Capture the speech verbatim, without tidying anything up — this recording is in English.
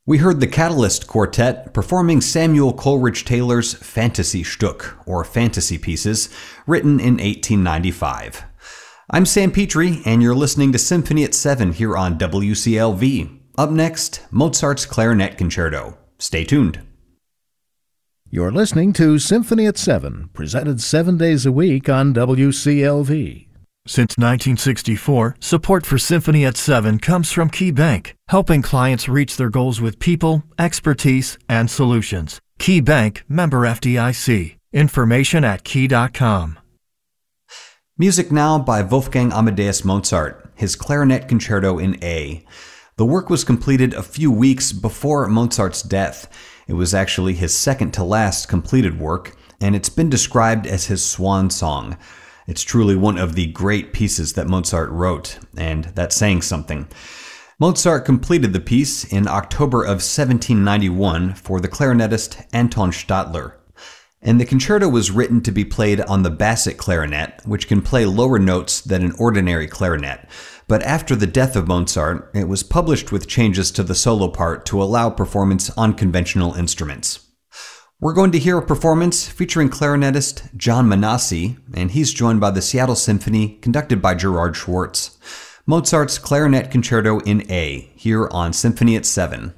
We heard the Catalyst Quartet performing Samuel Coleridge Taylor's Fantasy Stück, or Fantasy Pieces, written in eighteen ninety-five. I'm Sam Petrie, and you're listening to Symphony at seven here on W C L V. Up next, Mozart's Clarinet Concerto. Stay tuned. You're listening to Symphony at seven, presented seven days a week on W C L V. Since nineteen sixty-four, support for Symphony at seven comes from Key Bank, helping clients reach their goals with people, expertise, and solutions. Key Bank, member F D I C. Information at key dot com. Music now by Wolfgang Amadeus Mozart, his Clarinet Concerto in A. The work was completed a few weeks before Mozart's death. It was actually his second to last completed work, and it's been described as his swan song. It's truly one of the great pieces that Mozart wrote, and that's saying something. Mozart completed the piece in October of seventeen ninety-one for the clarinetist Anton Stadler. And the concerto was written to be played on the basset clarinet, which can play lower notes than an ordinary clarinet. But after the death of Mozart, it was published with changes to the solo part to allow performance on conventional instruments. We're going to hear a performance featuring clarinetist John Manassi, and he's joined by the Seattle Symphony, conducted by Gerard Schwartz. Mozart's Clarinet Concerto in A, here on Symphony at seven.